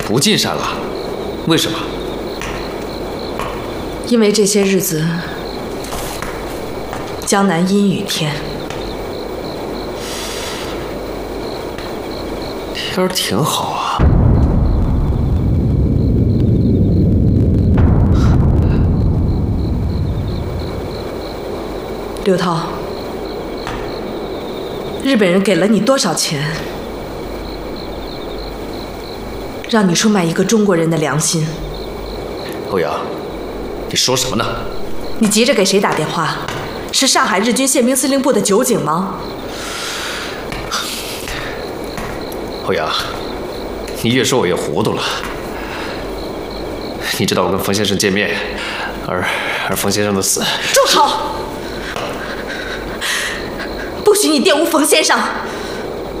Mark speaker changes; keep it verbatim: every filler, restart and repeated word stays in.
Speaker 1: 不进山了，为什么？
Speaker 2: 因为这些日子江南阴雨天，
Speaker 1: 天儿挺好啊。
Speaker 2: 刘涛，日本人给了你多少钱，让你出卖一个中国人的良心？
Speaker 1: 欧阳，你说什么呢？
Speaker 2: 你急着给谁打电话？是上海日军宪兵司令部的酒井吗？
Speaker 1: 欧阳，你越说我越糊涂了。你知道我跟冯先生见面，而而冯先生的死……
Speaker 2: 住口！不许你玷污冯先生！